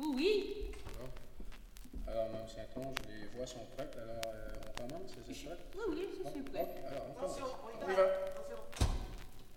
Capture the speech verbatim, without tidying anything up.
Oui. Alors, Mme Sainton, je les vois sont prêtes. Alors, euh, on commence, c'est ça? Oui, oui, je suis prête. Alors,